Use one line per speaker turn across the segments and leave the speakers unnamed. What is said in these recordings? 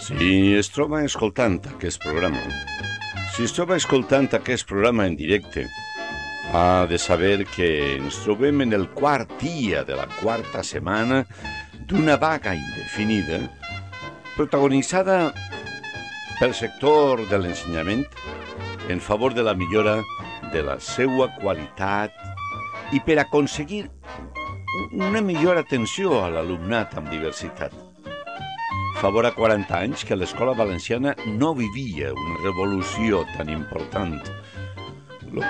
Si es troba escoltant aquest programa, si es troba escoltant aquest programa en directe, ha de saber que ens trobem en el quart dia de la quarta setmana d'una vaga indefinida protagonitzada pel sector de l'ensenyament en favor de la millora de la seva qualitat i per aconseguir una millor atenció a l'alumnat amb diversitat. Fa vora 40 anys que l'escola valenciana no vivia una revolució tan important. Lo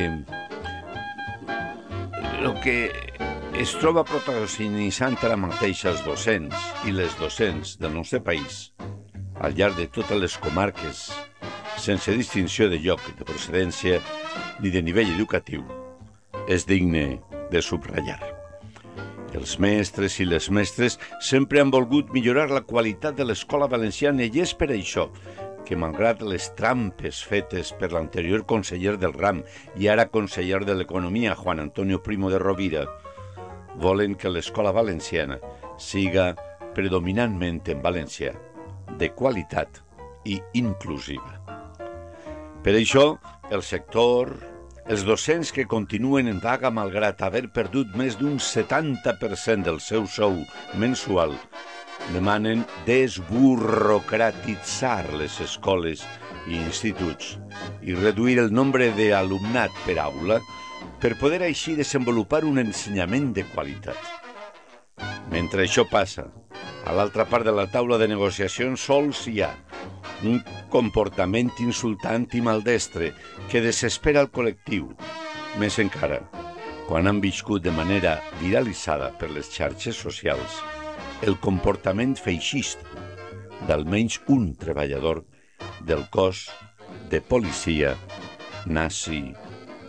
que es troba protagonitzant ara mateix els docents i les docents del nostre país, al llarg de totes les comarques, sense distinció de lloc, de procedència ni de nivell educatiu, és digne de subratllar. Els mestres i les mestres sempre han volgut millorar la qualitat de l'escola valenciana i és per això que, malgrat les trampes fetes per l'anterior conseller del RAM i ara conseller de l'Economia, Juan Antonio Primo de Rovira, volen que l'escola valenciana siga predominantment en valencià, de qualitat i inclusiva. Per això, el sector, els docents que continuen en vaga malgrat haver perdut més d'un 70% del seu sou mensual, demanen desburocratitzar les escoles i instituts i reduir el nombre d'alumnat per aula per poder així desenvolupar un ensenyament de qualitat. Mentre això passa, a l'altra part de la taula de negociacions sols hi ha un comportament insultant i maldestre que desespera el col·lectiu, més encara quan han viscut de manera viralitzada per les xarxes socials el comportament feixista d'almenys un treballador del cos de policia nazi